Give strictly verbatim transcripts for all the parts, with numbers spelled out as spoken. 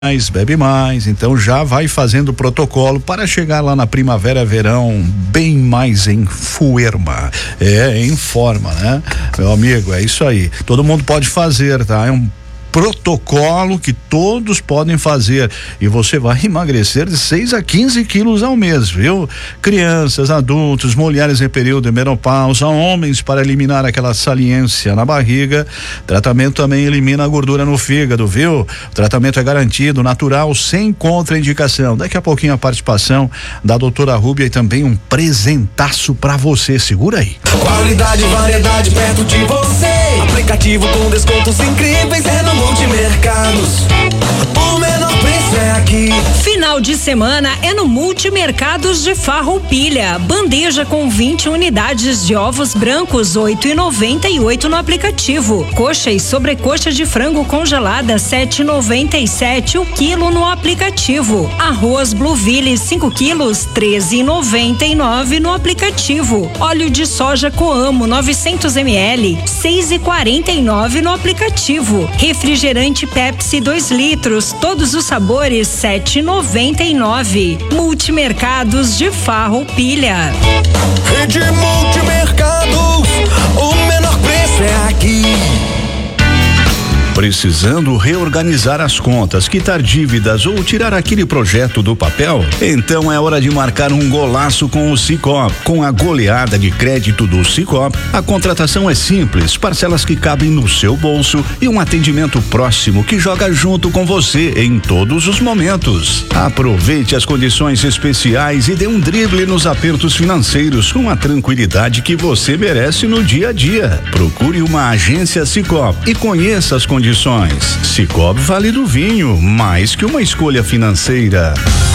mais, bebe mais, então já vai fazendo o protocolo para chegar lá na primavera, verão, bem mais em forma, é, em forma, né? Meu amigo, é isso aí, todo mundo pode fazer, tá? É um protocolo que todos podem fazer e você vai emagrecer de seis a quinze quilos ao mês, viu? Crianças, adultos, mulheres em período de menopausa, homens para eliminar aquela saliência na barriga. Tratamento também elimina a gordura no fígado, viu? O tratamento é garantido, natural, sem contraindicação. Daqui a pouquinho a participação da doutora Rúbia e também um presentaço pra você. Segura aí. Qualidade e variedade perto de você. Aplicativo com descontos incríveis é no Multimercados. O menor preço é aqui. Final de semana é no Multimercados de Farroupilha. Bandeja com vinte unidades de ovos brancos, oito e noventa e oito no aplicativo. Coxa e sobrecoxa de frango congelada, sete e noventa e sete o quilo no aplicativo. Arroz Blueville cinco quilos, treze e noventa e nove no aplicativo. Óleo de soja Coamo novecentos mililitros, seis e quarenta e nove no aplicativo. Refrigerante Pepsi dois litros, todos os sabores, sete e noventa e nove. Multimercados de Farroupilha. Rede Multimercados, o menor preço é aqui. Precisando reorganizar as contas, quitar dívidas ou tirar aquele projeto do papel? Então é hora de marcar um golaço com o Sicoob. Com a goleada de crédito do Sicoob, a contratação é simples, parcelas que cabem no seu bolso e um atendimento próximo que joga junto com você em todos os momentos. Aproveite as condições especiais e dê um drible nos apertos financeiros com a tranquilidade que você merece no dia a dia. Procure uma agência Sicoob e conheça as condições. Sicoob Vale do Vinho, mais que uma escolha financeira.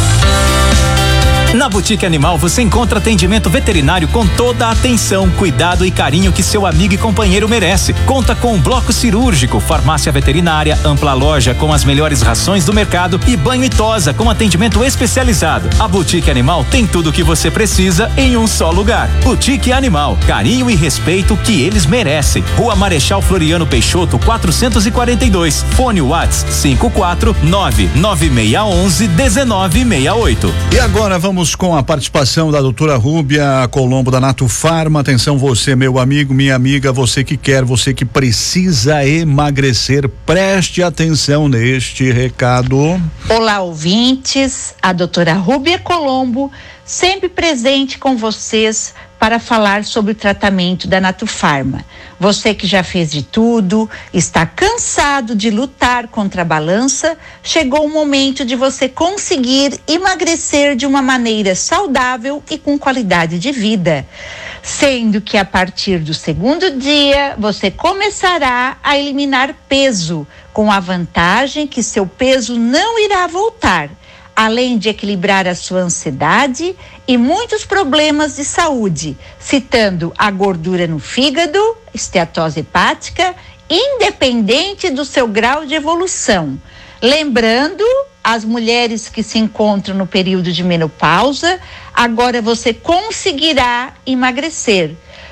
Na Boutique Animal você encontra atendimento veterinário com toda a atenção, cuidado e carinho que seu amigo e companheiro merece. Conta com um bloco cirúrgico, farmácia veterinária, ampla loja com as melhores rações do mercado e banho e tosa com atendimento especializado. A Boutique Animal tem tudo o que você precisa em um só lugar. Boutique Animal, carinho e respeito que eles merecem. Rua Marechal Floriano Peixoto, quatrocentos e quarenta e dois. Fone WhatsApp cinco quatro nove nove seis um um dezenove sessenta e oito. E agora vamos com a participação da doutora Rúbia Colombo da Natufarma. Atenção você, meu amigo, minha amiga, você que quer, você que precisa emagrecer, preste atenção neste recado. Olá, ouvintes, a doutora Rúbia Colombo, sempre presente com vocês para falar sobre o tratamento da Natufarma. Você que já fez de tudo, está cansado de lutar contra a balança, chegou o momento de você conseguir emagrecer de uma maneira saudável e com qualidade de vida. Sendo que a partir do segundo dia, você começará a eliminar peso, com a vantagem que seu peso não irá voltar, além de equilibrar a sua ansiedade e muitos problemas de saúde, citando a gordura no fígado, esteatose hepática, independente do seu grau de evolução. Lembrando, as mulheres que se encontram no período de menopausa, agora você conseguirá emagrecer.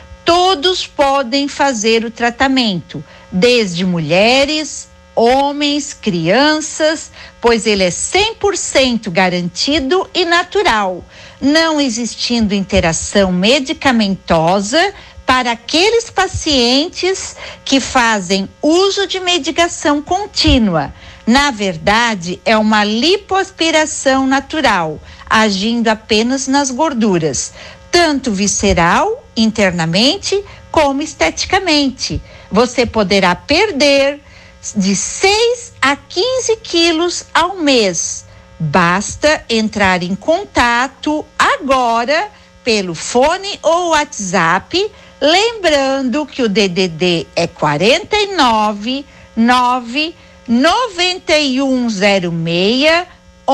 Todos podem fazer o tratamento, desde mulheres, homens, crianças, pois ele é cem por cento garantido e natural, não existindo interação medicamentosa para aqueles pacientes que fazem uso de medicação contínua. Na verdade, é uma lipoaspiração natural, agindo apenas nas gorduras, tanto visceral, internamente, como esteticamente. Você poderá perder de seis a quinze quilos ao mês. Basta entrar em contato agora pelo fone ou WhatsApp, lembrando que o D D D é quarenta e nove, nove, noventa e um zero seis,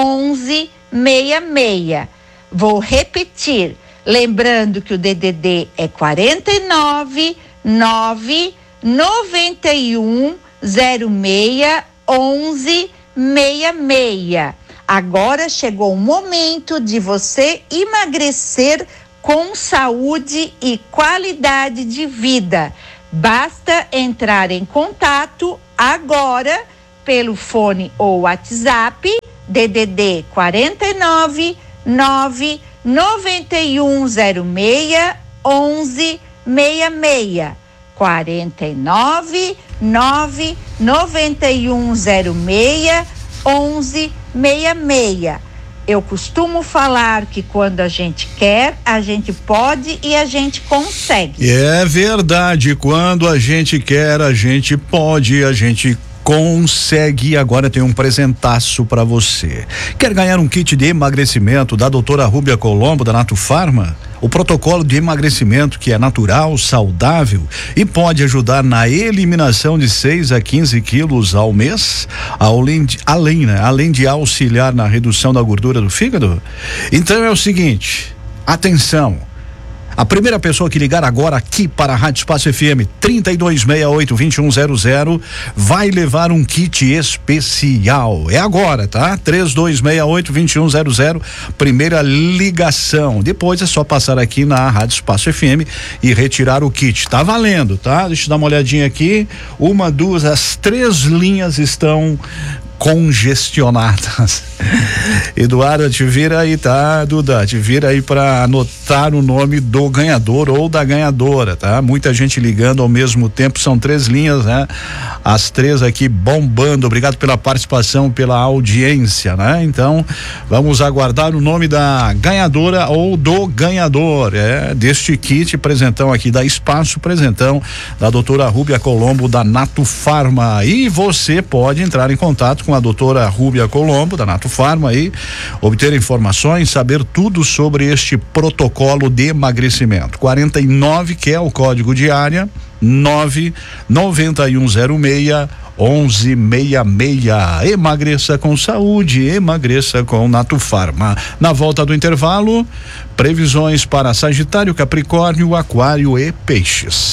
onze sessenta e seis. Vou repetir, lembrando que o D D D é quarenta e nove, nove, noventa e um zero seis, onze sessenta e seis. Agora chegou o momento de você emagrecer com saúde e qualidade de vida. Basta entrar em contato agora pelo fone ou WhatsApp D D D quarenta e nove, nove noventa e um zero seis, onze sessenta e seis. quarenta e nove, nove noventa e um zero seis, onze sessenta e seis. Eu costumo falar que quando a gente quer, a gente pode e a gente consegue. É verdade, quando a gente quer, a gente pode, a gente consegue. Agora tem um presentaço para você. Quer ganhar um kit de emagrecimento da doutora Rúbia Colombo, da Nato Farma? O protocolo de emagrecimento que é natural, saudável e pode ajudar na eliminação de seis a quinze quilos ao mês, além de, além, né? além de auxiliar na redução da gordura do fígado. Então é o seguinte, atenção. A primeira pessoa que ligar agora aqui para a Rádio Espaço F M trinta e dois sessenta e oito, vinte e um zero zero vai levar um kit especial. É agora, tá? trinta e dois sessenta e oito, vinte e um zero zero, primeira ligação. Depois é só passar aqui na Rádio Espaço F M e retirar o kit. Tá valendo, tá? Deixa eu dar uma olhadinha aqui. Uma, duas, as três linhas estão congestionadas. Eduardo, te vira aí, tá, Duda? Te vira aí para anotar o nome do ganhador ou da ganhadora, tá? Muita gente ligando ao mesmo tempo, são três linhas, né? As três aqui bombando. Obrigado pela participação, pela audiência, né? Então, vamos aguardar o nome da ganhadora ou do ganhador, é, deste kit presentão aqui da Espaço, presentão da doutora Rúbia Colombo, da Nato Farma. E você pode entrar em contato com com a doutora Rúbia Colombo, da Nato Farma, aí, obter informações, saber tudo sobre este protocolo de emagrecimento. quarenta e nove, que é o código de área, nove noventa e um zero seis, onze sessenta e seis. Emagreça com saúde, emagreça com Nato Farma. Na volta do intervalo, previsões para Sagitário, Capricórnio, Aquário e Peixes.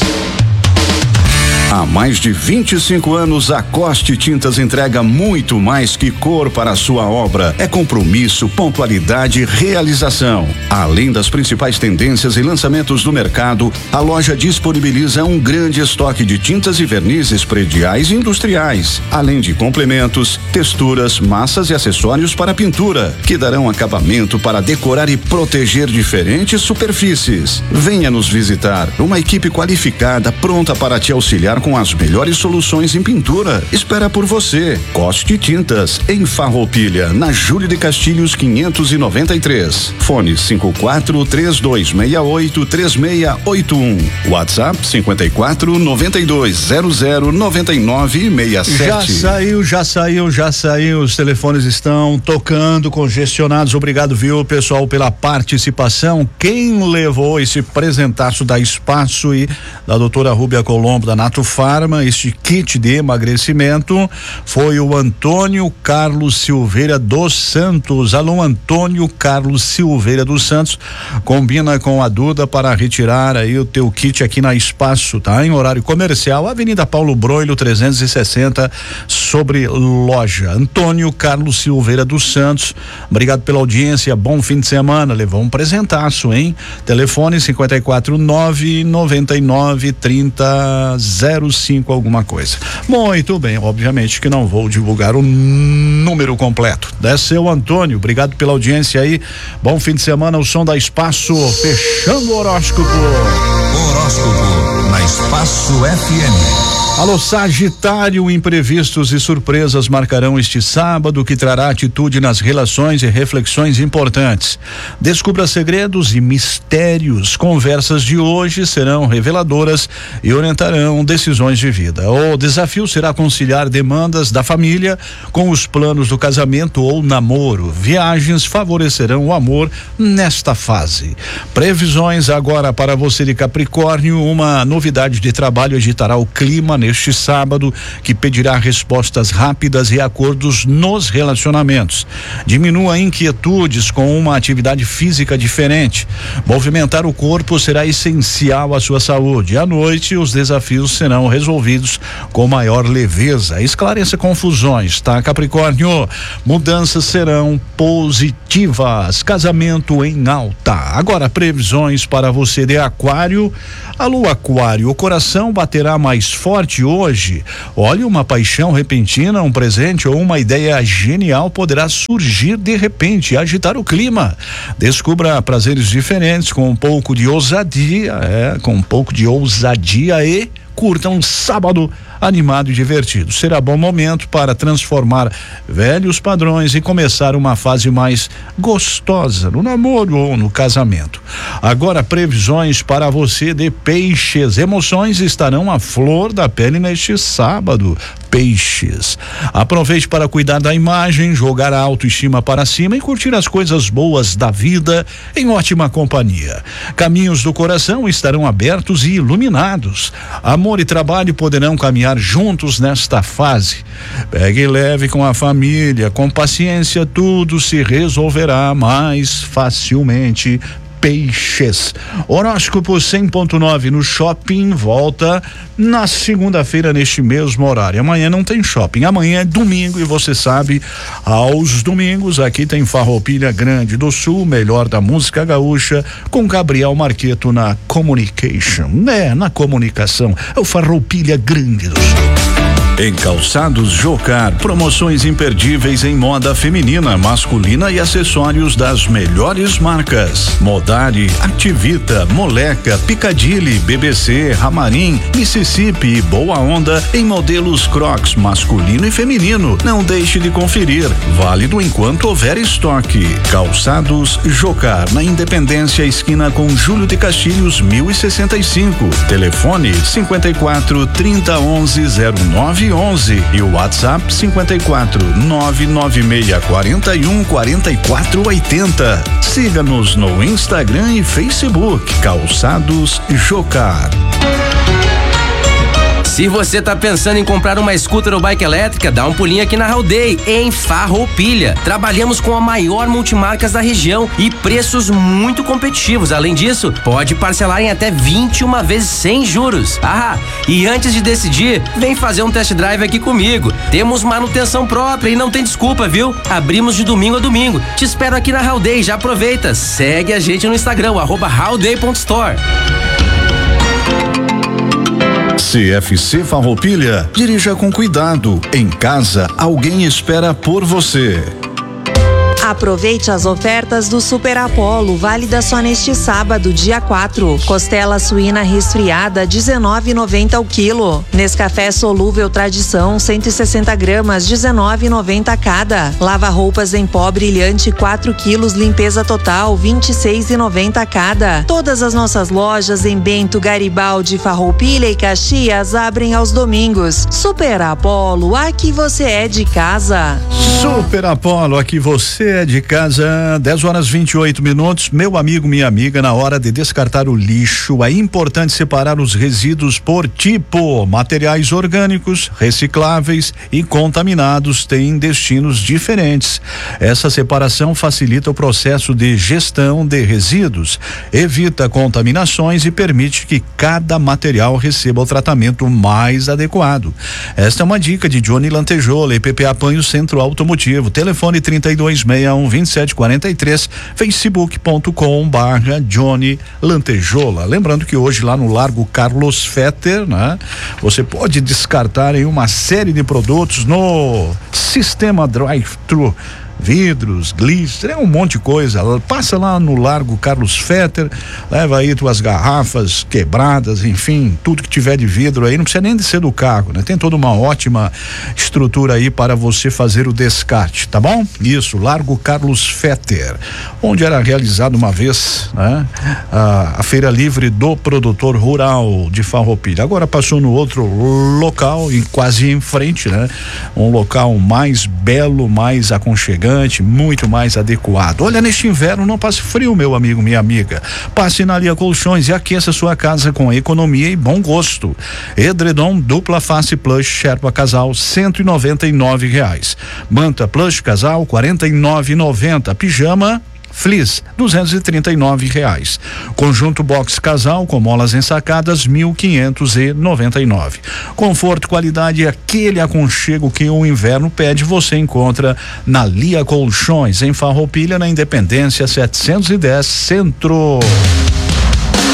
Há mais de vinte e cinco anos, a Coste Tintas entrega muito mais que cor para a sua obra. É compromisso, pontualidade e realização. Além das principais tendências e lançamentos do mercado, a loja disponibiliza um grande estoque de tintas e vernizes prediais e industriais, além de complementos, texturas, massas e acessórios para pintura, que darão acabamento para decorar e proteger diferentes superfícies. Venha nos visitar. Uma equipe qualificada pronta para te auxiliar com as melhores soluções em pintura. Espera por você. Coste Tintas, em Farroupilha, na Júlio de Castilhos quinhentos e noventa e três. Fone cinco quatro três dois seis oito três seis oito um. WhatsApp cinquenta e quatro noventa e dois zero zero noventa e nove sessenta e sete. Já saiu, já saiu, já saiu. Os telefones estão tocando, congestionados. Obrigado, viu, pessoal, pela participação. Quem levou esse presentaço da Espaço e da doutora Rúbia Colombo, da Nato Farma, este kit de emagrecimento, foi o Antônio Carlos Silveira dos Santos. Alô, Antônio Carlos Silveira dos Santos, combina com a Duda para retirar aí o teu kit aqui na Espaço, tá? Em horário comercial, Avenida Paulo Broilo trezentos e sessenta, sobre loja. Antônio Carlos Silveira dos Santos, obrigado pela audiência, bom fim de semana. Levou um presentaço, hein? Telefone cinquenta e quatro nove noventa e nove trinta zero cinco alguma coisa. Muito bem, obviamente que não vou divulgar o número completo. Desceu, Antônio, obrigado pela audiência aí, bom fim de semana. O som da Espaço, fechando o horóscopo. Horóscopo na Espaço F M. Alô, Sagitário, imprevistos e surpresas marcarão este sábado, que trará atitude nas relações e reflexões importantes. Descubra segredos e mistérios. Conversas de hoje serão reveladoras e orientarão decisões de vida. O desafio será conciliar demandas da família com os planos do casamento ou namoro. Viagens favorecerão o amor nesta fase. Previsões agora para você de Capricórnio. Uma novidade de trabalho agitará o clima neste sábado, que pedirá respostas rápidas e acordos nos relacionamentos. Diminua inquietudes com uma atividade física diferente. Movimentar o corpo será essencial à sua saúde. À noite, os desafios serão resolvidos com maior leveza. Esclareça confusões, tá, Capricórnio? Mudanças serão positivas. Casamento em alta. Agora, previsões para você de Aquário. Alô, Aquário, o coração baterá mais forte sorte hoje. Olha, uma paixão repentina, um presente ou uma ideia genial poderá surgir de repente e agitar o clima. Descubra prazeres diferentes com um pouco de ousadia, é, com um pouco de ousadia e curta um sábado animado e divertido. Será bom momento para transformar velhos padrões e começar uma fase mais gostosa no namoro ou no casamento. Agora, previsões para você de Peixes. Emoções estarão à flor da pele neste sábado. Peixes. Aproveite para cuidar da imagem, jogar a autoestima para cima e curtir as coisas boas da vida em ótima companhia. Caminhos do coração estarão abertos e iluminados. Amor e trabalho poderão caminhar juntos nesta fase. Pegue leve com a família, com paciência, tudo se resolverá mais facilmente. Peixes. Horóscopo cem ponto nove no Shopping volta na segunda-feira neste mesmo horário. Amanhã não tem shopping, amanhã é domingo e você sabe, aos domingos aqui tem Farroupilha Grande do Sul, melhor da música gaúcha, com Gabriel Marqueto na Communication, né? Na comunicação, é o Farroupilha Grande do Sul. Em Calçados Jocar, promoções imperdíveis em moda feminina, masculina e acessórios das melhores marcas. Modari, Activita, Moleca, Piccadilly, B B C, Ramarim, Mississippi e Boa Onda em modelos Crocs masculino e feminino. Não deixe de conferir. Válido enquanto houver estoque. Calçados Jocar, na Independência, esquina com Júlio de Castilhos, mil e sessenta e cinco. Telefone cinquenta e quatro, trinta, onze, zero nove onze e o WhatsApp cinquenta e quatro, nove nove seis, quarenta e um, quarenta e quatro, oitenta. Siga-nos no Instagram e Facebook. Calçados Jocar. Se você tá pensando em comprar uma scooter ou bike elétrica, dá um pulinho aqui na Howday, em Farroupilha. Trabalhamos com a maior multimarcas da região e preços muito competitivos. Além disso, pode parcelar em até vinte e uma vezes sem juros. Ah, e antes de decidir, vem fazer um test drive aqui comigo. Temos manutenção própria e não tem desculpa, viu? Abrimos de domingo a domingo. Te espero aqui na Howday, já aproveita. Segue a gente no Instagram, arroba howday ponto store. C F C Farroupilha, dirija com cuidado. Em casa, alguém espera por você. Aproveite as ofertas do Super Apollo, válida só neste sábado, dia quatro. Costela suína resfriada, dezenove e noventa o quilo. Nescafé solúvel Tradição, cento e sessenta gramas, dezenove e noventa cada. Lava roupas em pó brilhante, quatro quilos, limpeza total, vinte e seis e noventa cada. Todas as nossas lojas em Bento, Garibaldi, Farroupilha e Caxias abrem aos domingos. Super Apollo, aqui você é de casa. Super Apollo, aqui você é de casa. Dez horas e vinte e oito minutos. Meu amigo, minha amiga, na hora de descartar o lixo, é importante separar os resíduos por tipo. Materiais orgânicos, recicláveis e contaminados têm destinos diferentes. Essa separação facilita o processo de gestão de resíduos, evita contaminações e permite que cada material receba o tratamento mais adequado. Esta é uma dica de Johnny Lantejola e P P Apanho Centro Automotivo. Telefone trinta e dois, sessenta e um, vinte e sete, quarenta e três, facebook ponto com barra Johnny Lantejola. Lembrando que hoje lá no Largo Carlos Fetter, né? Você pode descartar em uma série de produtos no sistema drive-thru. Vidros, glitter, é um monte de coisa. Passa lá no Largo Carlos Fetter, leva aí tuas garrafas quebradas, enfim, tudo que tiver de vidro aí, não precisa nem de ser do carro, né? Tem toda uma ótima estrutura aí para você fazer o descarte, tá bom? Isso, Largo Carlos Fetter, onde era realizado uma vez, né? A, a Feira Livre do Produtor Rural de Farroupilha. Agora passou no outro local, em, quase em frente, né? Um local mais belo, mais aconchegante, muito mais adequado. Olha, neste inverno não passe frio, meu amigo, minha amiga. Passe na Lia Colchões e aqueça sua casa com economia e bom gosto. Edredom dupla face plush Sherpa casal, cento e noventa e nove reais. Manta plush casal, quarenta e nove e noventa. Pijama Fleece, duzentos e trinta e nove reais. Conjunto box casal com molas ensacadas, mil quinhentos e noventa e nove. Conforto, qualidade e aquele aconchego que o inverno pede, você encontra na Lia Colchões, em Farroupilha, na Independência setecentos e dez Centro.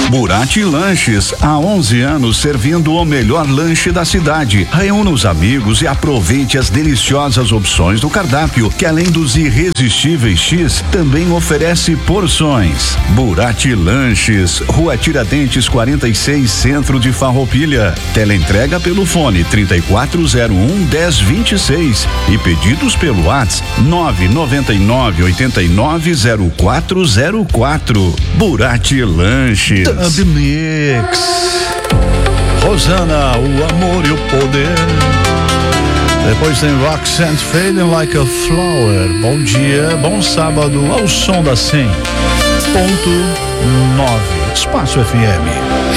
Burati Lanches, há onze anos servindo o melhor lanche da cidade. Reúna os amigos e aproveite as deliciosas opções do cardápio, que além dos irresistíveis X, também oferece porções. Burati Lanches, Rua Tiradentes quarenta e seis, Centro de Farroupilha. Teleentrega pelo fone trinta e quatro zero um, dez vinte e seis e pedidos pelo WhatsApp nove nove nove oito nove zero quatro zero quatro. Burati Lanches. Dub Mix. Rosana, o amor e o poder. Depois tem Roxanne, Fading Like a Flower. Bom dia, bom sábado, ao som da cem ponto nove. Espaço F M.